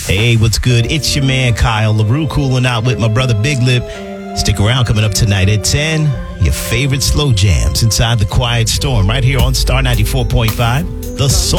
Hey, what's good? It's your man, Kyle LaRue, cooling out with my brother Big Lip. Stick around, coming up tonight at 10. Your favorite slow jams inside the Quiet Storm right here on Star 94.5, the Soul